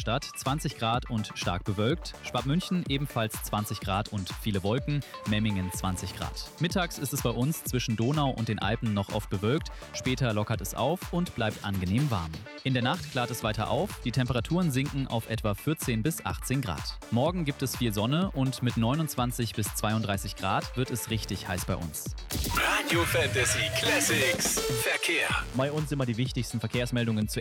Darmstadt 20 Grad und stark bewölkt. Schwabmünchen ebenfalls 20 Grad und viele Wolken. Memmingen 20 Grad. Mittags ist es bei uns zwischen Donau und den Alpen noch oft bewölkt. Später lockert es auf und bleibt angenehm warm. In der Nacht klart es weiter auf. Die Temperaturen sinken auf etwa 14 bis 18 Grad. Morgen gibt es viel Sonne und mit 29 bis 32 Grad wird es richtig heiß bei uns. Radio Fantasy Classics Verkehr. Bei uns immer die wichtigsten Verkehrsmeldungen zu